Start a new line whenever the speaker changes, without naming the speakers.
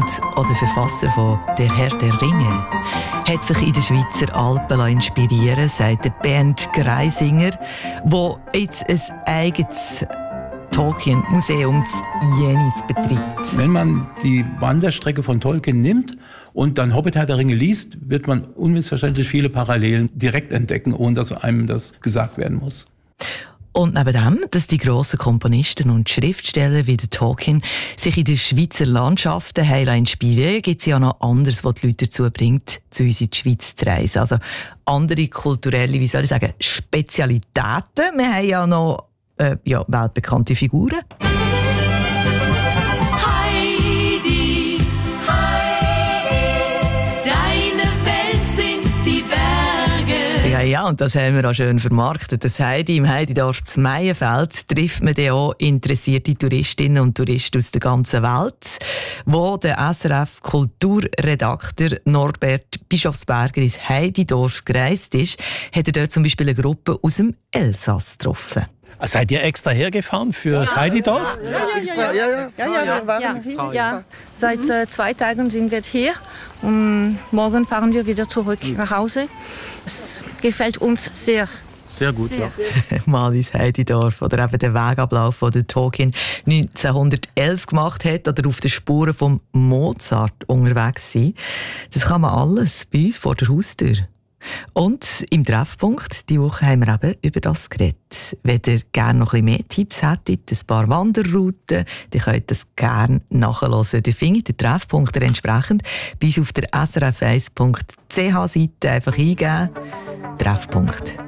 oder Verfasser von «Der Herr der Ringe» hat sich in den Schweizer Alpen inspirieren, sagt der Bernd Greisinger, der jetzt ein eigenes Tolkien-Museum in Jenis betreibt.
Wenn man die Wanderstrecke von Tolkien nimmt und dann Hobbit Herr der Ringe liest, wird man unmissverständlich viele Parallelen direkt entdecken, ohne dass einem das gesagt werden muss.
Und neben dem, dass die grossen Komponisten und Schriftsteller wie der Tolkien sich in den Schweizer Landschaften inspirieren, gibt es ja noch anderes, was die Leute dazu bringt, zu uns in die Schweiz zu reisen. Also andere kulturelle, Spezialitäten. Wir haben ja noch weltbekannte Figuren.
Heidi, Heidi, deine Welt sind die Berge.
Ja, und das haben wir auch schön vermarktet. Das Heidi im Heididorf zu Meienfeld trifft man dann auch interessierte Touristinnen und Touristen aus der ganzen Welt. Wo der SRF-Kulturredakteur Norbert Bischofsberger ins Heididorf gereist ist, hat er dort zum Beispiel eine Gruppe aus dem Elsass getroffen.
Seid ihr extra hergefahren für das Heididorf?
Ja. Seit 2 Tagen sind wir hier und morgen fahren wir wieder zurück nach Hause. Es gefällt uns sehr.
Sehr gut, ja.
Mal ins Heididorf oder eben den Wegablauf, den der Tolkien 1911 gemacht hat oder auf den Spuren von Mozart unterwegs sein. Das kann man alles bei uns vor der Haustür. Und im Treffpunkt diese Woche haben wir eben über das geredet. Wenn ihr gerne noch ein bisschen mehr Tipps hättet, ein paar Wanderrouten, dann könnt ihr das gerne nachhören. Ihr findet den Treffpunkt entsprechend bei uns auf der srf1.ch-Seite einfach eingeben. Treffpunkt.